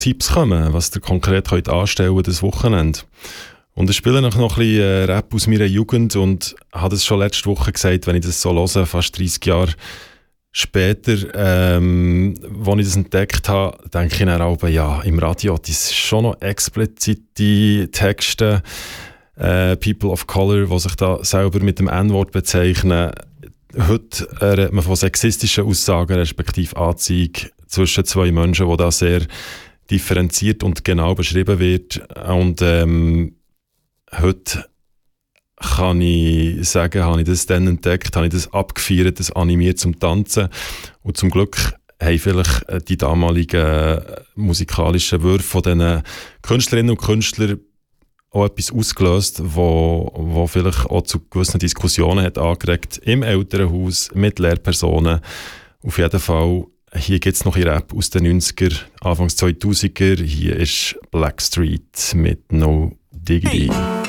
Tipps kommen, was ihr konkret könnt anstellen das Wochenende. Und ich spiele noch ein bisschen Rap aus meiner Jugend und habe es schon letzte Woche gesagt, wenn ich das so höre, fast 30 Jahre später, als ich das entdeckt habe, denke ich dann auch, ja, im Radio, das ist schon noch explizite Texte, People of Color, die sich da selber mit dem N-Wort bezeichnen. Heute redet man von sexistischen Aussagen, respektive Anziehung zwischen zwei Menschen, die da sehr differenziert und genau beschrieben wird. Und heute kann ich sagen, habe ich das dann entdeckt, habe ich das abgefeiert, das animiert zum Tanzen. Und zum Glück haben vielleicht die damaligen musikalischen Würfe von diesen Künstlerinnen und Künstlern auch etwas ausgelöst, wo vielleicht auch zu gewissen Diskussionen hat angeregt im Elternhaus, mit Lehrpersonen. Auf jeden Fall, hier gibt es noch ein Rap aus den 90er, Anfangs 2000er. Hier ist Blackstreet mit No Diggity. Hey.